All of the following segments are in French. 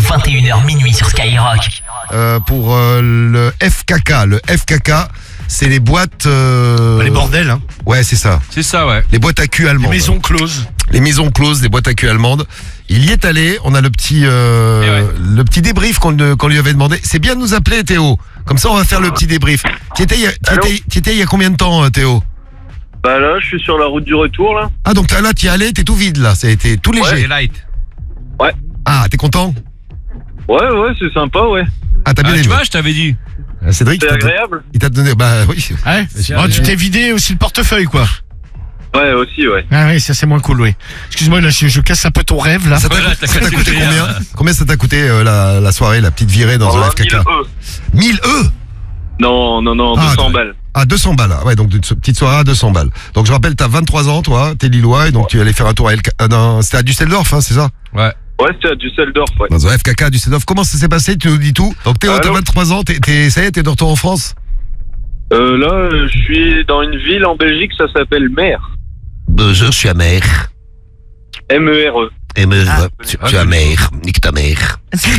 21h minuit sur Skyrock. Pour le FKK. Le FKK, c'est les boîtes... Les bordels, hein. Ouais, c'est ça. C'est ça, ouais. Les boîtes à cul allemandes. Les maisons closes. Les maisons closes, les boîtes à cul allemandes. Il y est allé, on a le petit débrief qu'on lui avait demandé. C'est bien de nous appeler, Théo. Comme ça, on va faire le petit débrief. Tu étais il y a combien de temps, Théo? Bah là, je suis sur la route du retour, là. Ah, donc là, tu y es allé, t'es tout vide, là. C'était tout léger. C'est light. Ouais. Ah, t'es content? Ouais, c'est sympa, ouais. Ah, t'as bien aimé. Tu vois, je t'avais dit. Cédric, C'est agréable. il t'a donné... Bah oui. Ouais. Oh, tu t'es vidé aussi le portefeuille, quoi. Ouais, aussi, ouais. Ah oui, ça c'est moins cool, oui. Excuse-moi, là, je casse un peu ton rêve, là. Ça t'a coûté combien? Combien ça t'a coûté la soirée, la petite virée dans un FKK? 1000 E? Non, 200 balles. Ah, 200 balles. Ouais, donc une petite soirée à 200 balles. Donc je rappelle, t'as 23 ans, toi, t'es lillois, et donc tu allais faire un tour à c'était à Düsseldorf, hein, c'est ça? Ouais. Ouais, c'était à Düsseldorf, ouais. Dans un FKK à Düsseldorf. Comment ça s'est passé? Tu nous dis tout. Donc Théo, t'as 23 ans, ça y est, t'es de retour en France? Là, je suis dans une ville en Belgique, ça s'appelle Mer. Je suis amer. M-E-R-E. Tu es amer. Nique ta mère.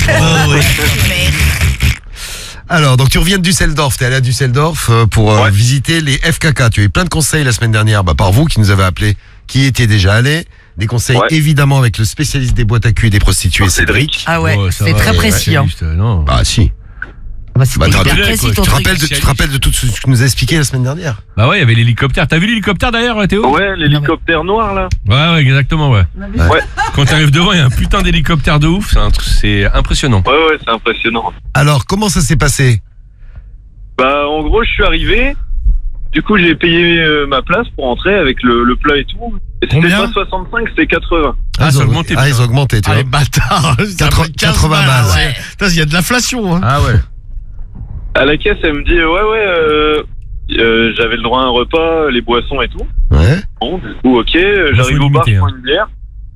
Alors, donc tu reviens de Düsseldorf, t'es allé à Düsseldorf pour visiter les FKK. Tu as eu plein de conseils la semaine dernière, par vous qui nous avez appelé, qui étiez déjà allé. Des conseils évidemment avec le spécialiste des boîtes à cul et des prostituées, Cédric. Ah ouais, c'est très précis. Non. Bah si. Bah, c'était hyper précis ton truc. Tu te rappelles de tout ce que tu nous as expliqué la semaine dernière? Bah ouais, il y avait l'hélicoptère. T'as vu l'hélicoptère d'ailleurs, Théo? Ouais, l'hélicoptère noir, là. Ouais, exactement, ouais. Quand t'arrives devant, il y a un putain d'hélicoptère de ouf. C'est impressionnant. Ouais, c'est impressionnant. Alors, comment ça s'est passé? Bah, en gros, je suis arrivé. Du coup, j'ai payé ma place pour entrer avec le plat et tout. Et c'était pas 65, c'était 80. Ah, ça a augmenté. Ah, ils ont augmenté, tu vois. Les bâtards. 80 balles. Ouais. Putain, il y a de l'inflation, hein. Ah ouais. À la caisse, elle me dit j'avais le droit à un repas, les boissons et tout. Ouais. Bon, du coup, ok, j'arrive au bar, je prends une bière.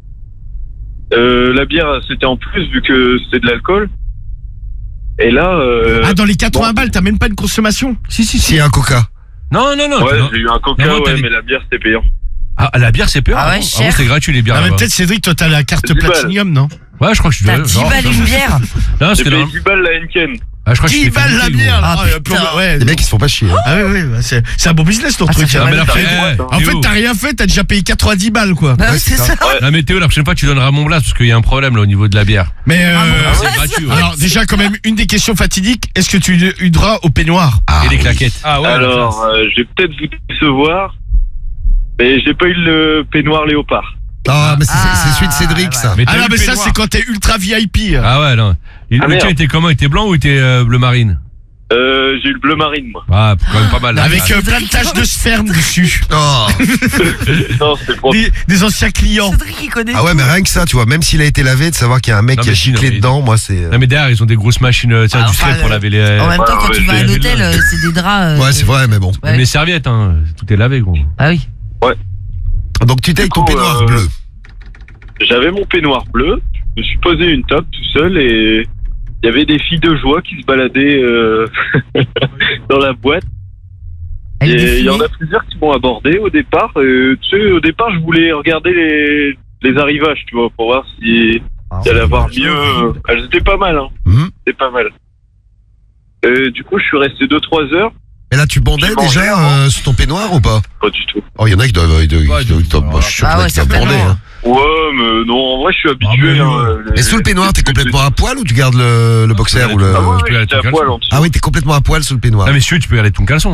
La bière, c'était en plus vu que c'était de l'alcool. Et là... dans les 80 balles, t'as même pas une consommation? Si, un coca. Non. Ouais, j'ai eu un coca, mais la bière, c'était payant. Ah, la bière, c'est payant? Ah ouais, cher. C'est gratuit, les bières. Ah, mais peut-être, Cédric, toi, t'as la carte platinum, non? Ouais, je crois que je dois... T'as 10 balles une bière? Non, J'ai payé 10 balles la Henken. Ah, je crois que 10 balles la bière, là. Ouais. Les mecs, ils se font pas chier. Hein. Ah oui, c'est un bon business, ton truc. ça fait mal. En fait, t'as rien fait, t'as déjà payé 90 balles, quoi. Bah, c'est ça. Non, mais Théo, la prochaine fois, tu donneras mon blast parce qu'il y a un problème là au niveau de la bière. Mais C'est gratuit. Ouais. alors, déjà, quand même, une des questions fatidiques, est-ce que tu hydras au peignoir? Et les claquettes. Ah ouais. Alors, je vais peut-être vous décevoir, mais j'ai pas eu le peignoir léopard. Ah, mais c'est celui de Cédric, ça. Mais Ah non, mais ça, c'est quand t'es ultra VIP. Ah ouais, non. Le tien était comment? Il était blanc ou il était bleu marine? J'ai eu le bleu marine, moi. Ah, quand même pas mal. Là. Avec plein de taches de sperme dessus. Oh. Non, c'est pour... Des anciens clients. Cédric, il connaît. Ah ouais, mais rien que ça, tu vois, même s'il a été lavé, de savoir qu'il y a un mec qui a giclé dedans, moi, c'est... Non, mais derrière, ils ont des grosses machines industrielles pour laver les... En même temps, quand tu vas à un hôtel, c'est des draps. Ouais, c'est vrai, mais bon. Ouais. Même les serviettes, hein. Tout est lavé, gros. Ah oui. Ouais. Donc tu t'es avec ton peignoir bleu. J'avais mon peignoir bleu, je me suis posé une table tout seul et il y avait des filles de joie qui se baladaient dans la boîte. Et il y en a plusieurs qui m'ont abordé au départ. Tu sais, au départ, je voulais regarder les arrivages, tu vois, pour voir si il allait avoir mieux. Elles étaient pas mal, hein. C'était pas mal. Du coup, je suis resté 2-3 heures. Et là, tu bandais déjà sous ton peignoir ou pas? Pas du tout. Oh, il y en a qui doivent... je suis sûr qu'il y en a qui doivent bander. Hein. Ouais, mais non, en vrai, je suis habitué. Et sous le peignoir, t'es complètement à poil ou tu gardes le boxer ou le... Ah ouais, j'étais à poil en dessous. Ah oui, t'es complètement à poil sous le peignoir. Ah, mais si tu peux garder ton caleçon.